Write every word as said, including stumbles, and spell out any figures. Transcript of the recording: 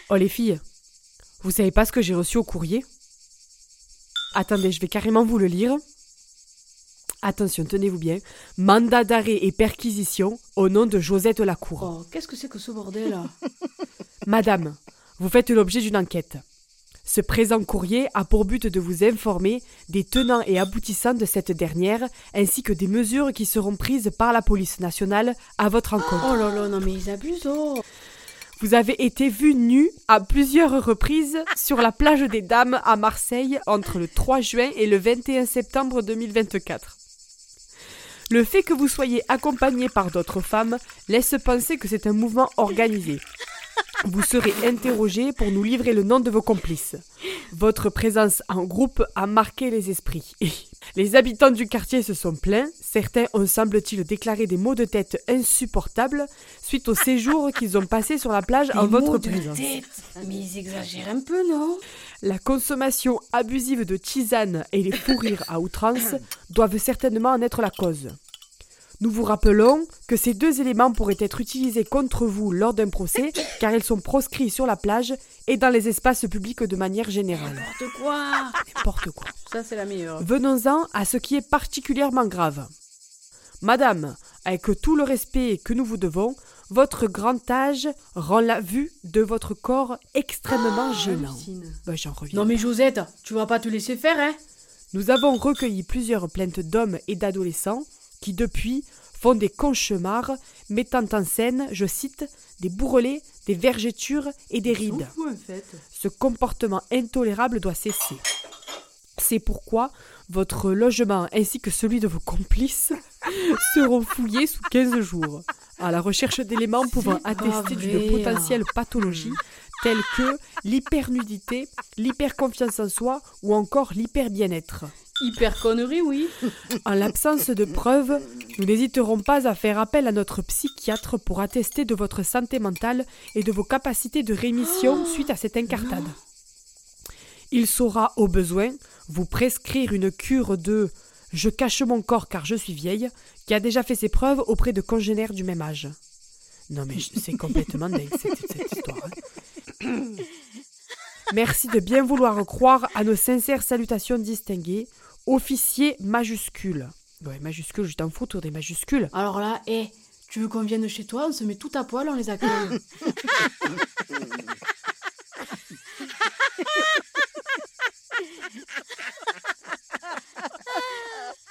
Oh les filles, vous savez pas ce que j'ai reçu au courrier ? Attendez, je vais carrément vous le lire. Attention, tenez-vous bien. Mandat d'arrêt et perquisition au nom de Josette Lacour. Oh, qu'est-ce que c'est que ce bordel là ? Madame, vous faites l'objet d'une enquête. Ce présent courrier a pour but de vous informer des tenants et aboutissants de cette dernière, ainsi que des mesures qui seront prises par la police nationale à votre encontre. Oh là là, non mais ils abusent, oh. Vous avez été vu nu à plusieurs reprises sur la plage des Dames à Marseille entre le trois juin et le vingt et un septembre deux mille vingt-quatre. Le fait que vous soyez accompagné par d'autres femmes laisse penser que c'est un mouvement organisé. Vous serez interrogé pour nous livrer le nom de vos complices. Votre présence en groupe a marqué les esprits. Les habitants du quartier se sont plaints. Certains ont, semble-t-il, déclaré des maux de tête insupportables suite au séjour qu'ils ont passé sur la plage Des en votre maux de présence. tête. Mais ils exagèrent un peu, non ? La consommation abusive de tisane et les fous rires à outrance doivent certainement en être la cause. Nous vous rappelons que ces deux éléments pourraient être utilisés contre vous lors d'un procès car ils sont proscrits sur la plage et dans les espaces publics de manière générale. N'importe quoi. N'importe quoi. Ça, c'est la meilleure. Venons-en à ce qui est particulièrement grave. Madame, avec tout le respect que nous vous devons, votre grand âge rend la vue de votre corps extrêmement Ah, gênant. hallucine. Ben, j'en reviens. Non mais Josette, tu vas pas te laisser faire, hein ? Nous avons recueilli plusieurs plaintes d'hommes et d'adolescents qui, depuis, font des cauchemars mettant en scène, je cite, des bourrelets, des vergetures et des Ils sont rides. fous, en fait. Ce comportement intolérable doit cesser. C'est pourquoi votre logement ainsi que celui de vos complices seront fouillés sous quinze jours, à la recherche d'éléments pouvant pas attester d'une vrai. potentielle pathologie telle que l'hypernudité, l'hyperconfiance en soi ou encore l'hyper-bien-être. Hyper connerie, oui. En l'absence de preuves, nous n'hésiterons pas à faire appel à notre psychiatre pour attester de votre santé mentale et de vos capacités de rémission suite à cette incartade. Il saura, au besoin, vous prescrire une cure de « je cache mon corps car je suis vieille » qui a déjà fait ses preuves auprès de congénères du même âge. Non mais je- c'est complètement dingue cette, cette histoire. hein. Merci de bien vouloir croire à nos sincères salutations distinguées. Officier majuscule. Ouais, majuscule, je t'en fous, autour des majuscules. Alors là, hé, tu veux qu'on vienne chez toi, on se met tout à poil, on les accueille.